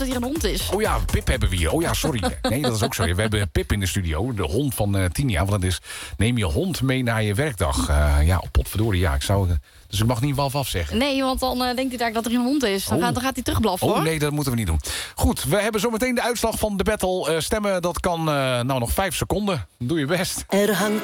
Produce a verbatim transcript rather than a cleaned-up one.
dat hier een hond is. Oh ja, Pip hebben we hier. Oh ja, sorry. Nee, dat is ook zo. We hebben Pip in de studio, de hond van uh, tien jaar. Want dat is, neem je hond mee naar je werkdag. Uh, ja, potverdorie, ja. Ik zou, uh, dus ik mag niet waf af zeggen. Nee, want dan uh, denkt hij daar dat er een hond is. Dan, oh. gaat, dan gaat hij terugblaffen, Oh hoor. nee, dat moeten we niet doen. Goed, we hebben zometeen de uitslag van de battle. Uh, stemmen, dat kan uh, nou nog vijf seconden. Doe je best. Er hangt